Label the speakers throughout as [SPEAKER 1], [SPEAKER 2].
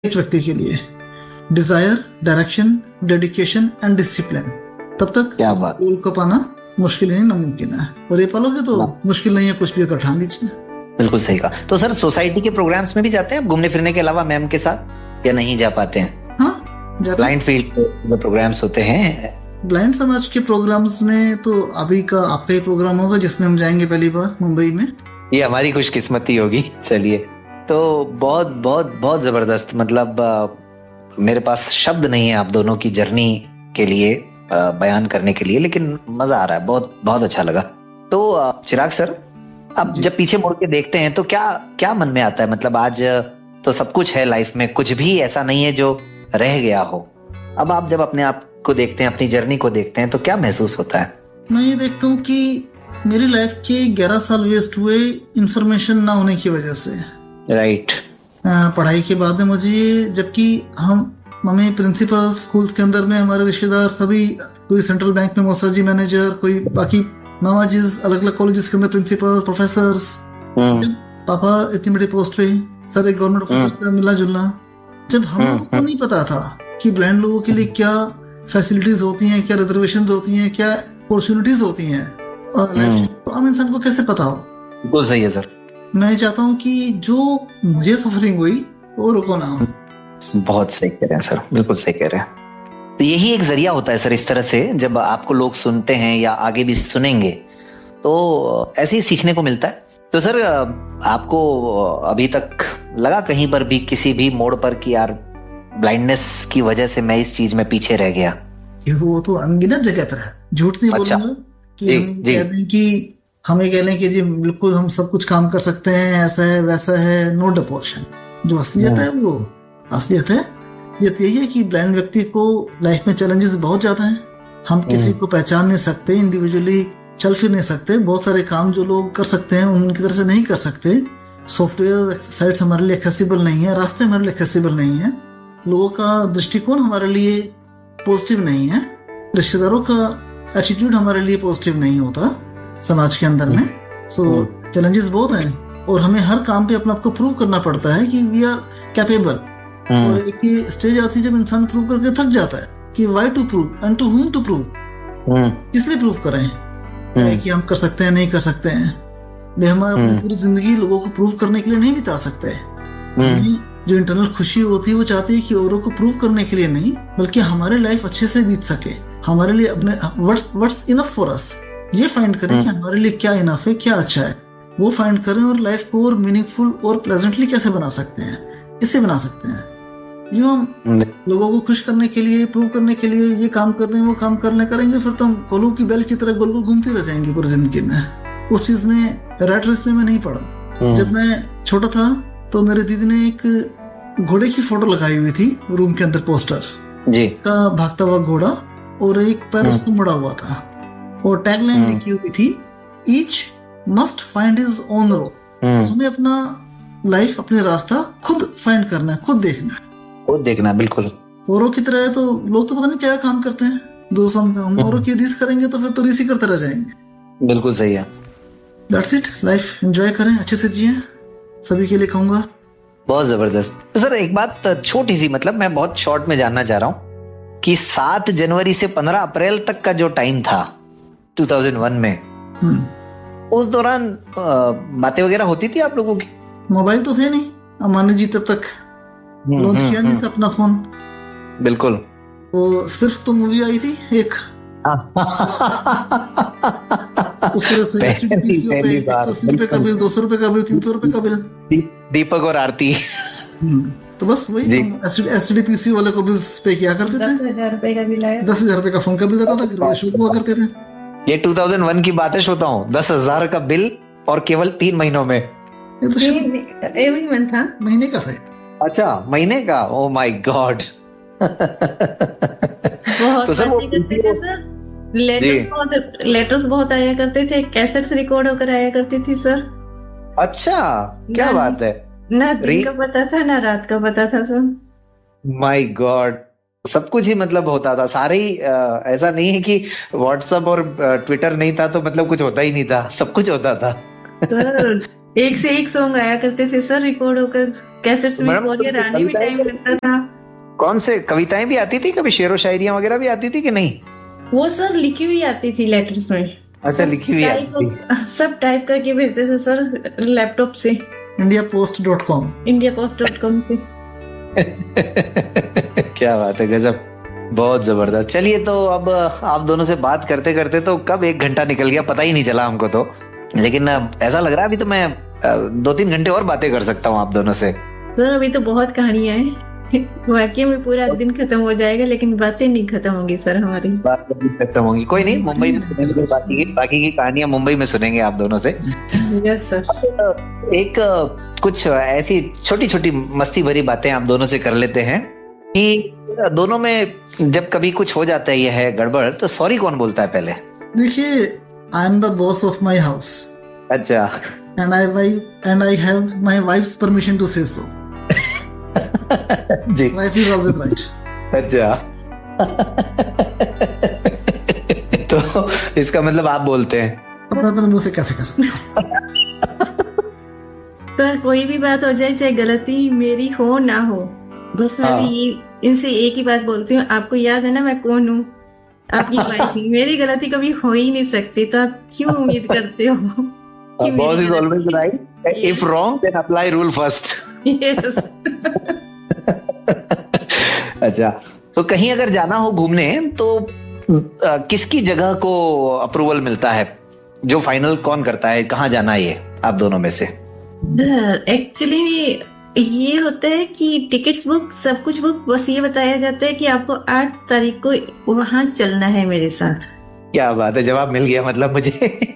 [SPEAKER 1] एक व्यक्ति के लिए Dzire, direction, dedication and discipline, तब तक
[SPEAKER 2] क्या बात।
[SPEAKER 1] गोल को पाना मुश्किल नहीं नामुमकिन है। और ये पालोगे तो
[SPEAKER 2] वाह।
[SPEAKER 1] मुश्किल नहीं है, कुछ भी कर ठान दीजिए।
[SPEAKER 2] बिल्कुल सही कहा। तो सर सोसाइटी के प्रोग्राम्स में भी जाते हैं घूमने फिरने के अलावा मैम के साथ, या नहीं जा पाते हैं?
[SPEAKER 1] हाँ, जाते
[SPEAKER 2] ब्लाइंड फील्ड में प्रोग्राम्स होते हैं।
[SPEAKER 1] ब्लाइंड समाज के प्रोग्राम्स में तो अभी का आपका ही प्रोग्राम होगा जिसमें हम जाएंगे पहली बार मुंबई में।
[SPEAKER 2] ये हमारी खुशकिस्मती होगी। चलिए, तो बहुत बहुत बहुत जबरदस्त। मतलब मेरे पास शब्द नहीं है आप दोनों की जर्नी के लिए बयान करने के लिए, लेकिन मजा आ रहा है, बहुत बहुत अच्छा लगा। तो चिराग सर, अब जब पीछे मुड़ के देखते हैं तो क्या क्या मन में आता है? मतलब आज तो सब कुछ है लाइफ में, कुछ भी ऐसा नहीं है जो रह गया हो। अब आप जब अपने आप को देखते हैं, अपनी जर्नी को देखते हैं, तो क्या महसूस होता है?
[SPEAKER 1] मैं ये देखता हूँ कि मेरी लाइफ के 11 साल वेस्ट हुए इंफॉर्मेशन ना होने की वजह से।
[SPEAKER 2] राइट।
[SPEAKER 1] पढ़ाई के बाद में मुझे, जबकि हमें प्रिंसिपल स्कूल्स के अंदर में हमारे रिश्तेदार सभी, कोई सेंट्रल बैंक में मौसाजी मैनेजर, कोई बाकी मामा जी अलग अलग कॉलेजेस के अंदर प्रिंसिपल, प्रोफेसर्स, पापा इतनी बड़ी पोस्ट पे, सर एक गवर्नमेंट ऑफिसर का मिलना जुलना। जब हम लोगों को नहीं पता था कि ब्लाइंड लोगों के लिए क्या फैसिलिटीज होती हैं, क्या रिजर्वेशन होती हैं, क्या अपॉर्चुनिटीज होती हैं, और तो आम इंसान को कैसे पता हो।
[SPEAKER 2] बिल्कुल सही है सर।
[SPEAKER 1] मैं चाहता हूँ कि जो मुझे सफरिंग हुई वो रुको ना हो।
[SPEAKER 2] बहुत सही कह रहे हैं सर, बिल्कुल सही कह रहे हैं। तो यही एक जरिया होता है सर, इस तरह से जब आपको लोग सुनते हैं या आगे भी सुनेंगे तो ऐसे ही सीखने को मिलता है। तो सर आपको अभी तक लगा कहीं पर भी, किसी भी मोड़ पर, कि यार ब्लाइंडनेस की वजह से मैं इस चीज में पीछे रह गया?
[SPEAKER 1] वो तो अनगिनत जगह पर है, झूठ नहीं
[SPEAKER 2] अच्छा।
[SPEAKER 1] बोलूंगा कि हमें कह लें कि जी बिल्कुल हम सब कुछ काम कर सकते हैं, ऐसा है वैसा है, नो डिपोर्शन। जो असलियत है वो असलियत है। असलियत यही है कि ब्लाइंड व्यक्ति को लाइफ में चैलेंजेस बहुत ज्यादा हैं। हम किसी को पहचान नहीं सकते, इंडिविजुअली चल फिर नहीं सकते। बहुत सारे काम जो लोग कर सकते हैं उनकी तरह से नहीं कर सकते। सॉफ्टवेयर साइट्स हमारे लिए एक्सेसिबल नहीं है, रास्ते हमारे लिए एक्सेसिबल नहीं है, लोगों का दृष्टिकोण हमारे लिए पॉजिटिव नहीं है, रिश्तेदारों का एटीट्यूड हमारे लिए पॉजिटिव नहीं होता समाज के अंदर में। सो चैलेंजेस बहुत हैं और हमें हर काम पे अपने आप को प्रूव करना पड़ता है कि वी आर कैपेबल। और एक स्टेज आती है जब इंसान प्रूव करके थक जाता है कि why to prove and to whom to prove. किस लिए प्रूव करें कि हम कर सकते हैं, नहीं कर सकते हैं। वे हम अपनी पूरी जिंदगी लोगों को प्रूव करने के लिए नहीं बिता सकते। जो इंटरनल खुशी होती है वो चाहती है कि औरों को प्रूव करने के लिए नहीं, बल्कि हमारे लाइफ अच्छे से बीत सके। हमारे लिए अपने व्हाट्स इनफ फॉर अस, ये फाइंड करें कि हमारे लिए क्या इनफ है, क्या अच्छा है, वो फाइंड करें और लाइफ को और मीनिंगफुल और प्लेजेंटली कैसे बना सकते हैं, इससे बना सकते हैं। जो हम लोगों को खुश करने के लिए, प्रूव करने के लिए ये काम कर रहे हैं, वो काम करने करेंगे, फिर तो हम कोलू की बैल की तरह गोल गोल घूमते रह जाएंगे पूरी जिंदगी में। उस चीज में रैट रेस में मैं नहीं पड़ा। जब मैं छोटा था तो मेरे दीदी ने एक घोड़े की फोटो लगाई हुई थी रूम के अंदर, पोस्टर जी का, भागता हुआ घोड़ा, और एक पैर उसको मुड़ा हुआ था, और टैगलाइन लिखी हुई थी, each must find his own road. तो हमें अपना लाइफ, अपने रास्ता खुद फाइंड करना है, खुद देखना है।
[SPEAKER 2] खुद देखना, बिल्कुल।
[SPEAKER 1] औरों की तरह है तो लोग तो पता नहीं क्या काम करते हैं, दोस्तों हम औरों की रीस करेंगे तो फिर तो रीस ही करते रह जाएंगे।
[SPEAKER 2] बिल्कुल सही है।
[SPEAKER 1] दैट्स इट, लाइफ एंजॉय करें, अच्छे से जिए, सभी के लिए कहूंगा।
[SPEAKER 2] बहुत जबरदस्त। तो सर एक बात छोटी सी, मतलब मैं बहुत शॉर्ट में जानना चाह रहा हूँ कि 7 जनवरी से 15 अप्रैल तक का जो टाइम था 2001 में, उस दौरान बातें वगैरह होती थी आप लोगों की?
[SPEAKER 1] मोबाइल तो थे नहीं, अमानी जी तब तक लॉन्च किया नहीं था अपना फोन।
[SPEAKER 2] बिल्कुल।
[SPEAKER 1] वो सिर्फ तो मूवी आई थी एक उस तरह से एसटीडीपीसी पे 180 रुपए का बिल, 200 रुपए का बिल, 300 रुपए का बिल,
[SPEAKER 2] दीपक और आरती।
[SPEAKER 1] तो बस वही एसटीडीपीसी वाले को बिल पे किया करते थे।
[SPEAKER 3] 10,000 रुपए का बिल आया,
[SPEAKER 1] 10,000 रुपए का फोन का बिल आता था, फिर शुरू हुआ करते थे।
[SPEAKER 2] ये 2001 की बात है श्रोता हूँ, 10,000 का बिल और केवल 3 महीनों में।
[SPEAKER 1] ये तो
[SPEAKER 3] एवरी मंथ था,
[SPEAKER 1] महीने का था।
[SPEAKER 2] अच्छा, महीने का। Oh my God.
[SPEAKER 3] तो सर वो लेटर्स बहुत आया करते थे, कैसेट्स रिकॉर्ड होकर आया करती थी सर।
[SPEAKER 2] अच्छा, क्या बात है।
[SPEAKER 3] ना दिन का पता था ना रात का पता था सर।
[SPEAKER 2] माय गॉड, सब कुछ ही मतलब होता था, सारे ही। ऐसा नहीं है कि व्हाट्सएप और ट्विटर नहीं था तो मतलब कुछ होता ही नहीं था, सब कुछ होता था।
[SPEAKER 3] एक से एक सॉन्ग आया करते थे सर रिकॉर्ड होकर कैसेट्स में,
[SPEAKER 2] मैडम
[SPEAKER 3] कोरियर आने में टाइम लगता था।
[SPEAKER 2] कौन से कविताएं भी आती थी, कभी शेरो शायरियां वगैरह भी आती थी कि नहीं?
[SPEAKER 3] वो सर लिखी हुई आती थी लेटर्स में।
[SPEAKER 2] अच्छा, लिखी हुई आती थी।
[SPEAKER 3] सब टाइप करके भेजते थे सर लैपटॉप से,
[SPEAKER 1] indiapost.com
[SPEAKER 3] से।
[SPEAKER 2] क्या बात है, गजब, बहुत जबरदस्त। चलिए, तो अब आप दोनों से बात करते करते तो कब 1 घंटा निकल गया पता ही नहीं चला हमको तो। लेकिन ऐसा लग रहा है अभी तो मैं 2-3 घंटे और बातें कर सकता हूँ आप दोनों से।
[SPEAKER 3] सर अभी तो बहुत कहानियां हैं, वाकई में पूरा दिन खत्म हो जाएगा, लेकिन बातें नहीं खत्म होंगी सर हमारी।
[SPEAKER 2] बात खत्म होगी, कोई नहीं, मुंबई में सुनेंगे बाकी की कहानियां मुंबई में सुनेंगे आप दोनों से।
[SPEAKER 3] Yes sir.
[SPEAKER 2] एक कुछ ऐसी छोटी छोटी मस्ती भरी बातें आप दोनों से कर लेते हैं कि दोनों में जब कभी कुछ हो जाता है ये है गड़बड़, तो सॉरी कौन बोलता है पहले?
[SPEAKER 1] देखिए, I am the boss of my house
[SPEAKER 2] अच्छा।
[SPEAKER 1] And I have my wife's permission to से सो।
[SPEAKER 2] जी,
[SPEAKER 1] वाइफ इज ऑलवेज राइट।
[SPEAKER 2] अच्छा। तो इसका मतलब आप बोलते हैं
[SPEAKER 1] अपने अपने मुंह से कैसे कह सकते
[SPEAKER 3] सर कोई भी बात हो जाए, चाहे गलती मेरी हो ना हो, बस मैं भी इनसे एक ही बात बोलती हूँ, आपको याद है ना मैं कौन हूँ? आपकी वाइफ। मेरी गलती कभी हो ही नहीं सकती, तो आप क्यों उम्मीद करते हो?
[SPEAKER 2] Boss is always right, if wrong then apply rule first. अच्छा, तो कहीं अगर जाना हो घूमने तो किसकी जगह को अप्रूवल मिलता है? जो फाइनल कौन करता है कहाँ जाना है, ये आप दोनों में से?
[SPEAKER 3] एक्चुअली ये होता है कि टिकट्स बुक, सब कुछ बुक, बस ये बताया जाता है कि आपको 8 तारीख को वहां चलना है मेरे साथ।
[SPEAKER 2] क्या बात है, जवाब मिल गया मतलब मुझे।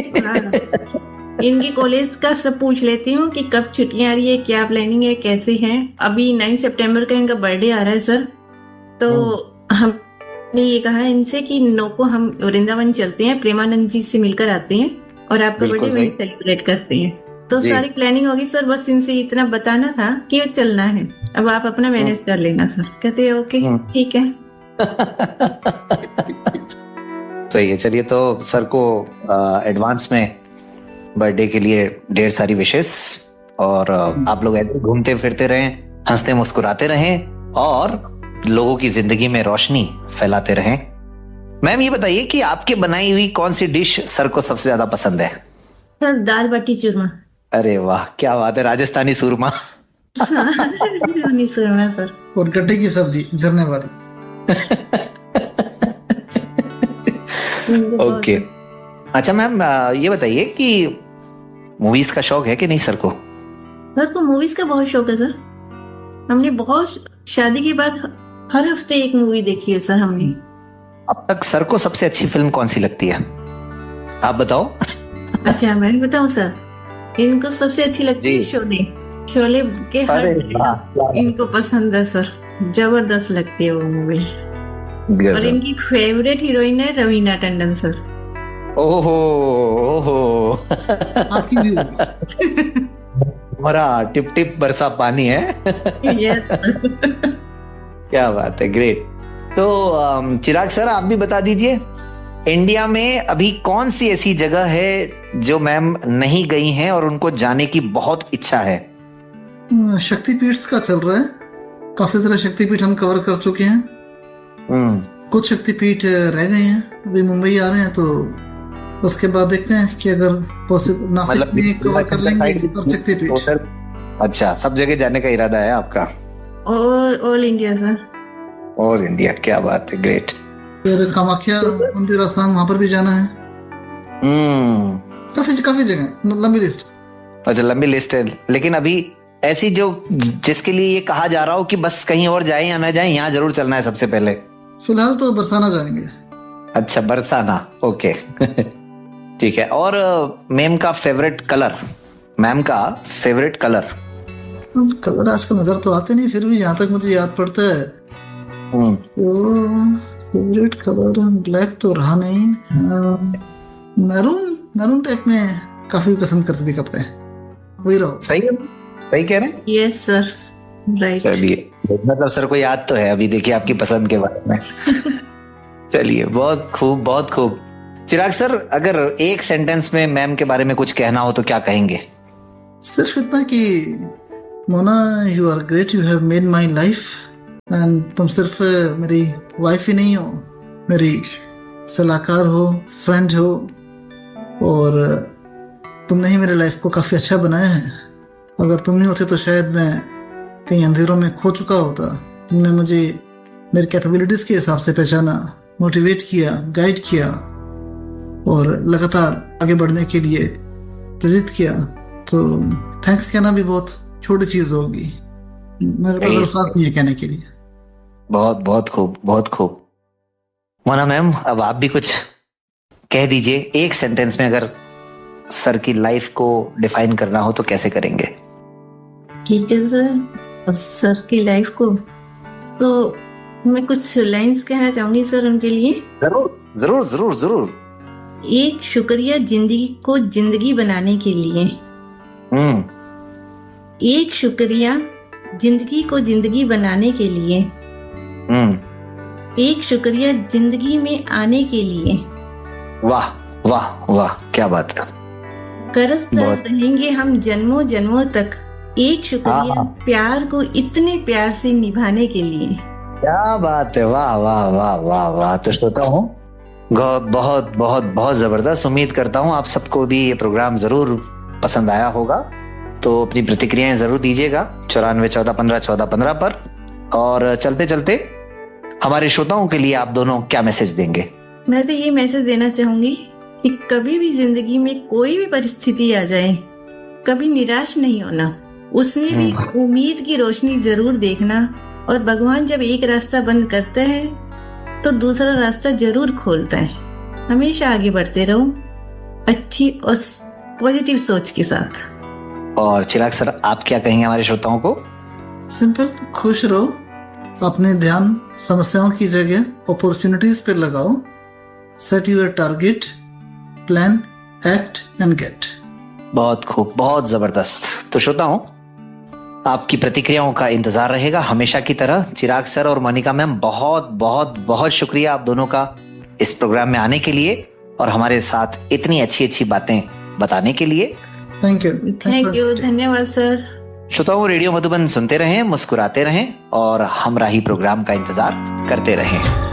[SPEAKER 3] इनके कॉलेज का सब पूछ लेती हूँ कि कब छुट्टियां आ रही है, क्या प्लानिंग है, कैसे हैं। अभी 9 सितंबर का इनका बर्थडे आ रहा है सर, तो हमने ये कहा है इनसे कि 9 को हम वृंदावन चलते हैं, प्रेमानंद जी से मिलकर आते हैं और आपका बर्थडे वहीं सेलिब्रेट करते हैं। तो सारी प्लानिंग होगी सर, बस इनसे इतना बताना था कि वो चलना है, अब आप अपना मैनेज कर लेना सर। कहते हैं ओके ठीक है।
[SPEAKER 2] सही है। चलिए, तो सर को एडवांस में बर्थडे के लिए ढेर सारी विशेस, और आप लोग ऐसे घूमते फिरते रहें, हंसते मुस्कुराते रहें और लोगों की जिंदगी में रोशनी फैलाते रहें। मैम ये बताइए कि आपके बनाई हुई कौन सी डिश सर को सबसे ज्यादा पसंद है?
[SPEAKER 3] सर दाल बाटी चूरमा।
[SPEAKER 2] अरे वाह, क्या बात है, राजस्थानी सूरमा।
[SPEAKER 3] राजस्थानी सूरमा सर,
[SPEAKER 1] और गट्टे की सब्जी झरने वाली।
[SPEAKER 2] ओके। अच्छा मैम, ये बताइए कि मूवीज का शौक है कि नहीं सर को?
[SPEAKER 3] सर को मूवीज का बहुत शौक है सर। हमने बहुत, शादी के बाद हर हफ्ते एक मूवी देखी है सर हमने।
[SPEAKER 2] अब तक सर को सबसे अच्छी फिल्म कौन सी लगती है, आप बताओ? अच्छा,
[SPEAKER 3] मैं बताऊं सर? इनको सबसे अच्छी लगती है शोले। शोले के हर इनको पसंद है सर, जबरदस्त लगती है वो मूवी। और इनकी फेवरेट हीरोइन है रवीना टंडन सर।
[SPEAKER 2] ओहो हमारा टिप टिप बरसा पानी है। क्या बात है, ग्रेट। तो चिराग सर आप भी बता दीजिए, इंडिया में अभी कौन सी ऐसी जगह है जो मैम नहीं गई हैं और उनको जाने की बहुत इच्छा है?
[SPEAKER 1] शक्तिपीठ का चल रहा है, काफी सारे शक्तिपीठ हम कवर कर चुके हैं। कुछ शक्तिपीठ रह गए हैं, अभी मुंबई आ रहे हैं, तो उसके बाद देखते हैं कि अगर पॉसिबल नासिक में कवर कर लेंगे और शक्तिपीठ।
[SPEAKER 2] अच्छा, सब जगह जाने का इरादा है आपका?
[SPEAKER 3] All India sir.
[SPEAKER 2] All India, क्या बात है, ग्रेट।
[SPEAKER 1] फिर कामाख्या मंदिर असम, वहां पर भी जाना है। काफी जगह, लंबी लिस्ट।
[SPEAKER 2] अच्छा, लंबी लिस्ट है, लेकिन अभी ऐसी जो जिसके लिए ये कहा जा रहा हो कि बस कहीं और जाए या ना जाए, यहाँ जरूर चलना है सबसे पहले?
[SPEAKER 1] फिलहाल तो बरसाना जाएंगे।
[SPEAKER 2] अच्छा, बरसाना, ओके। ठीक है। और मैम का फेवरेट कलर? मैम का फेवरेट कलर?
[SPEAKER 1] कलर आज का नजर तो आते नहीं, फिर भी यहाँ तक मुझे याद पड़ता है तो फेवरेट कलर ब्लैक तो रहा नहीं, मैरून टाइप में काफी पसंद करती थी कपड़े, वही रहो।
[SPEAKER 2] सही है, सही कह रहे हैं।
[SPEAKER 3] Yes sir, right.
[SPEAKER 2] चलिए, मतलब सर को याद तो है अभी, देखिए आपकी पसंद के बारे में। चलिए, बहुत खूब, बहुत खूब। चिराग सर, अगर एक सेंटेंस में मैम के बारे में कुछ कहना हो तो क्या कहेंगे?
[SPEAKER 1] सिर्फ इतना कि Mona, you are great, you have made my life. And तुम सिर्फ मेरी वाइफ ही नहीं हो, मेरी सलाहकार हो, फ्रेंड हो, और तुमने ही मेरी लाइफ को काफ़ी अच्छा बनाया है। अगर तुम नहीं होते तो शायद मैं कहीं अंधेरों में खो चुका होता। तुमने मुझे मेरी कैपेबिलिटीज़ के हिसाब से पहचाना, मोटिवेट किया, गाइड किया और लगातार आगे बढ़ने के लिए प्रेरित किया। तो थैंक्स कहना भी बहुत छोटी चीज़ होगी, मेरे पास अल्फाज नहीं है कहने के लिए।
[SPEAKER 2] बहुत बहुत खूब, बहुत खूब। मोना मैम, अब आप भी कुछ कह दीजिए। एक सेंटेंस में अगर सर की लाइफ को डिफाइन करना हो तो कैसे करेंगे?
[SPEAKER 3] ठीक है सर। अब सर की लाइफ को तो मैं कुछ लाइंस कहना चाहूंगी सर उनके लिए।
[SPEAKER 2] जरूर जरूर जरूर जरूर।
[SPEAKER 3] एक शुक्रिया जिंदगी को जिंदगी बनाने के लिए। एक शुक्रिया जिंदगी को जिंदगी बनाने के लिए। एक शुक्रिया जिंदगी में आने के लिए।
[SPEAKER 2] वाह वाह वाह, क्या बात है।
[SPEAKER 3] करते रहेंगे हम जन्मों जन्मों तक। एक शुक्रिया प्यार को इतने प्यार से निभाने के लिए।
[SPEAKER 2] क्या बात है, वाह वाह वाह वाह वाह। तो श्रोता हूँ, बहुत बहुत बहुत जबरदस्त। उम्मीद करता हूँ आप सबको भी ये प्रोग्राम जरूर पसंद आया होगा। तो अपनी प्रतिक्रियाएं जरूर दीजिएगा 9414151415 पर। और चलते चलते हमारे श्रोताओं के लिए आप दोनों क्या मैसेज देंगे?
[SPEAKER 3] मैं तो ये मैसेज देना चाहूंगी कि कभी भी जिंदगी में कोई भी परिस्थिति आ जाए, कभी निराश नहीं होना, उसमें भी उम्मीद की रोशनी जरूर देखना। और भगवान जब एक रास्ता बंद करता है तो दूसरा रास्ता जरूर खोलता है। हमेशा आगे बढ़ते रहो अच्छी और पॉजिटिव सोच के साथ।
[SPEAKER 2] और चिराग सर, आप क्या कहेंगे हमारे श्रोताओं को?
[SPEAKER 1] सिंपल, खुश रहो, अपने ध्यान समस्याओं की जगह अपॉर्चुनिटीज पे लगाओ। Set your target, plan, act and gate.
[SPEAKER 2] बहुत खूब, बहुत जबरदस्त। तो श्रोताओं, आपकी प्रतिक्रियाओं का इंतजार रहेगा हमेशा की तरह। चिराग सर और मोनिका मैम, बहुत बहुत बहुत शुक्रिया आप दोनों का इस प्रोग्राम में आने के लिए और हमारे साथ इतनी अच्छी अच्छी बातें बताने के लिए।
[SPEAKER 1] थैंक यू,
[SPEAKER 3] धन्यवाद सर।
[SPEAKER 2] श्रोताओं, रेडियो मधुबन सुनते रहें, मुस्कुराते रहें और हमराही प्रोग्राम का इंतजार करते रहें।